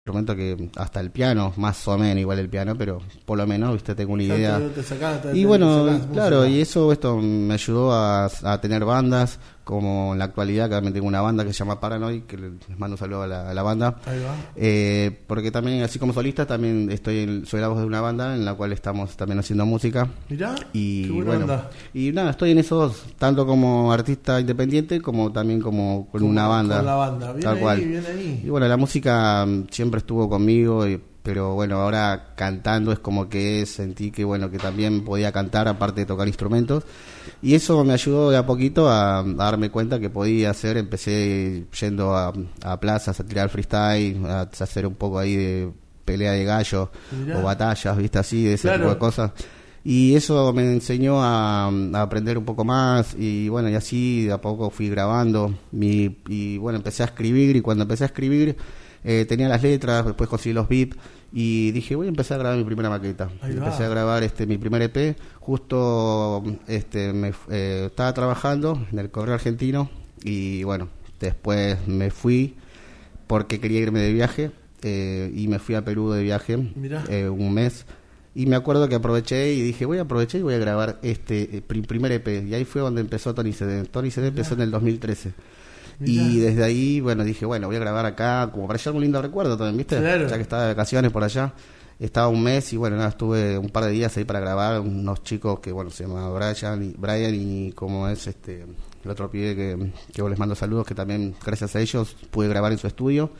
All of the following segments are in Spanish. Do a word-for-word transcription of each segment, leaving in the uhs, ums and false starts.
instrumento que hasta el piano, más o menos igual el piano, pero por lo menos, viste, tengo una idea. Te, te sacás, te, y te, bueno, te sacás claro, música. y eso esto me ayudó a, a tener bandas, como en la actualidad, que también tengo una banda que se llama Paranoid, que les mando un saludo a la, a la banda. Ahí va. Eh, porque también, así como solista, también estoy en, soy la voz de una banda en la cual estamos también haciendo música. Mirá, y qué buena bueno, onda. y nada, estoy en esos dos, tanto como artista independiente como también como con Como una banda. Con la banda, bien tal ahí, cual. bien ahí. Y bueno, la música mm, siempre estuvo conmigo, y, pero bueno, ahora cantando es como que sentí que bueno, que también podía cantar aparte de tocar instrumentos. Y eso me ayudó de a poquito a, a darme cuenta que podía hacer. Empecé yendo a, a plazas a tirar freestyle, a hacer un poco ahí de pelea de gallo. Mirá. O batallas, viste, así, de ese Claro. tipo de cosas. Y eso me enseñó a, a aprender un poco más. Y bueno, y así de a poco fui grabando. Mi, y bueno, empecé a escribir. Y cuando empecé a escribir, eh, tenía las letras, después conseguí los beats. Y dije, voy a empezar a grabar mi primera maqueta. Ahí Empecé va. a grabar este mi primer E P. Justo este me eh, estaba trabajando en el Correo Argentino. Y bueno, después me fui porque quería irme de viaje. Eh, y me fui a Perú de viaje eh, un mes. Y me acuerdo que aproveché y dije, voy a aprovechar y voy a grabar este eh, prim- primer E P. Y ahí fue donde empezó Tony C D. Tony C D empezó en el dos mil trece. Mirá. Y desde ahí, bueno, dije, bueno, voy a grabar acá, como para llevar un lindo recuerdo también, ¿viste? Claro. Ya que estaba de vacaciones por allá. Estaba un mes y bueno, nada, estuve un par de días ahí para grabar. Unos chicos que, bueno, se llama Brian y, Brian y como es este el otro pibe que, que les mando saludos, que también gracias a ellos pude grabar en su estudio.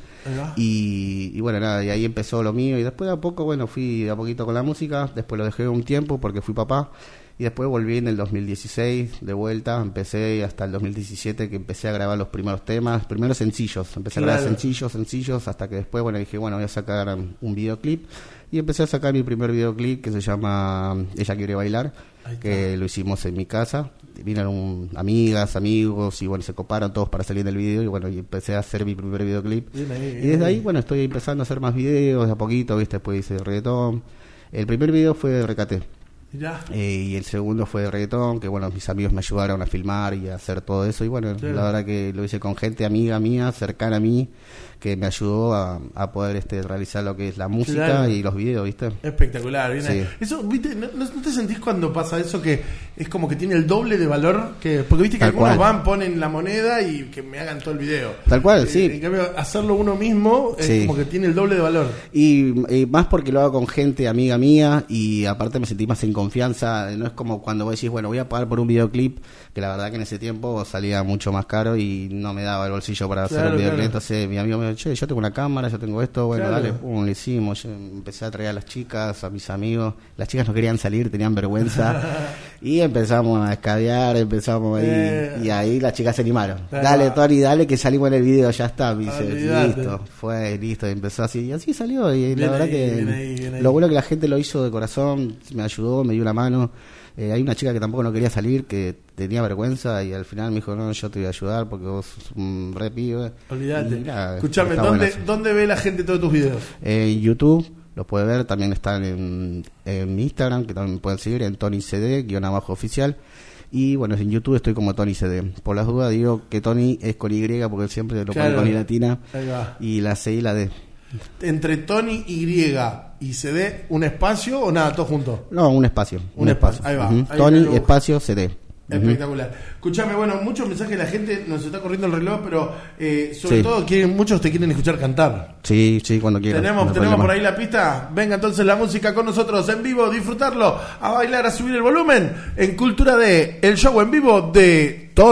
Y, y bueno, nada, y ahí empezó lo mío. Y después de a poco, bueno, fui de a poquito con la música. Después lo dejé un tiempo porque fui papá. Y después volví en el dos mil dieciséis de vuelta, empecé hasta el dos mil diecisiete que empecé a grabar los primeros temas, primeros sencillos, empecé Claro. a grabar sencillos, sencillos, hasta que después, bueno, dije, bueno, voy a sacar un videoclip, y empecé a sacar mi primer videoclip que se llama Ella Quiere Bailar, que lo hicimos en mi casa, vinieron amigas, amigos, y bueno, se coparon todos para salir del video, y bueno, y empecé a hacer mi primer videoclip, Bien ahí, bien y desde ahí. ahí, bueno, estoy empezando a hacer más videos, de a poquito, viste, después hice reggaetón, el primer video fue de Recate. Mirá. Eh, y el segundo fue de reggaetón, que bueno, mis amigos me ayudaron a filmar y a hacer todo eso. Y bueno, Claro. la verdad que lo hice con gente amiga mía, cercana a mí, que me ayudó a, a poder este realizar lo que es la música Claro. y los videos, ¿viste? Espectacular, bien Sí. ahí. Eso, ¿viste? ¿No, no no te sentís cuando pasa eso que es como que tiene el doble de valor? que Porque viste que Tal algunos cual. van, ponen la moneda y que me hagan todo el video. Tal cual, Eh, sí. En cambio, hacerlo uno mismo es Sí. como que tiene el doble de valor. Y, y más porque lo hago con gente amiga mía, y aparte me sentí más en confianza. No es como cuando vos decís, bueno, voy a pagar por un videoclip, que la verdad que en ese tiempo salía mucho más caro y no me daba el bolsillo para hacer Claro, un videoclip. claro. Entonces mi amigo me dijo, che, yo tengo una cámara, yo tengo esto, bueno, Claro. dale, pum, lo hicimos. Yo empecé a traer a las chicas, a mis amigos. Las chicas no querían salir, tenían vergüenza. Y empezamos a escabear, empezamos ahí, Eh. y ahí las chicas se animaron. Claro. Dale, Tony, dale, que salimos en el video, ya está. Me dice, Olvidate. listo, fue, listo, y empezó así. Y así salió, y Bien la verdad ahí, que bien ahí, bien ahí. lo bueno que la gente lo hizo de corazón, me ayudó, me dio una mano. Eh, hay una chica que tampoco no quería salir, que tenía vergüenza, y al final me dijo, no, yo te voy a ayudar porque vos sos un re pibe. Olvídate. Y nada, Escuchame, está ¿dónde, bueno eso. ¿dónde ve la gente todos tus videos? Eh, en YouTube los puede ver, también están en, en mi Instagram, que también me pueden seguir, en Tony C D, guión abajo oficial. Y bueno, en YouTube estoy como Tony C D. Por las dudas digo que Tony es con Y, porque él siempre lo Claro. pone con I latina, Ahí va. y la C y la D. Entre Tony Y y C D, ¿un espacio o nada, todo junto? No, un espacio. Un espacio, ahí va, Ujú. ahí Tony, me lo- espacio, C D. Ujú. Espectacular. Escuchame, bueno, muchos mensajes de la gente, nos está corriendo el reloj, pero eh, sobre Sí. todo quieren, muchos te quieren escuchar cantar. Sí, sí, cuando quieras. Tenemos, no hay tenemos problema. por ahí la pista. Venga entonces la música con nosotros en vivo, disfrutarlo, a bailar, a subir el volumen en Cultura D, el show en vivo de